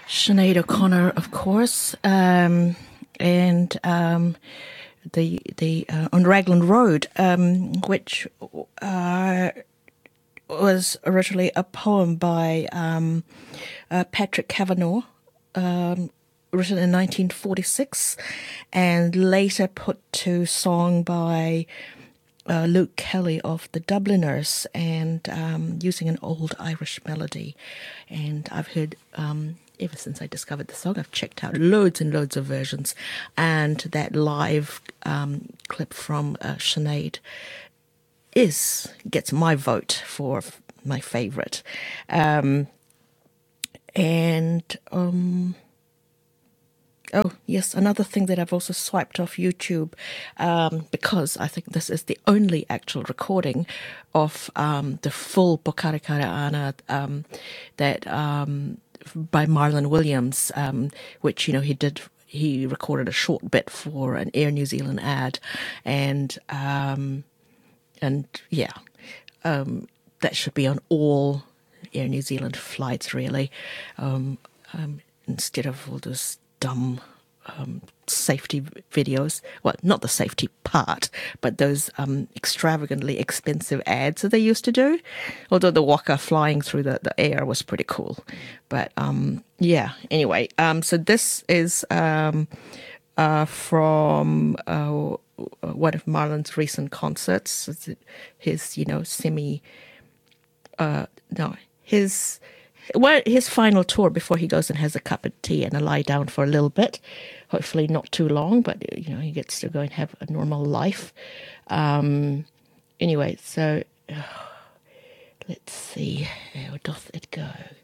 Sinead O'Connor, of course, and the on Raglan Road, which was originally a poem by Patrick Kavanagh, written in 1946, and later put to song by Luke Kelly of the Dubliners, and using an old Irish melody. And I've heard, ever since I discovered the song, I've checked out loads and loads of versions, and that live clip from Sinead gets my vote for my favourite. Oh, yes, another thing that I've also swiped off YouTube, because I think this is the only actual recording of the full Pokare Kara Ana that by Marlon Williams, which, he recorded a short bit for an Air New Zealand ad, and yeah, that should be on all Air New Zealand flights, really, instead of all those dumb safety videos. Well, not the safety part, but those extravagantly expensive ads that they used to do. Although the waka flying through the air was pretty cool. But yeah, anyway, so this is from one of Marlon's recent concerts. It's his, his final tour before he goes and has a cup of tea and a lie down for a little bit. Hopefully not too long, but he gets to go and have a normal life. Anyway, so let's see, how doth it go?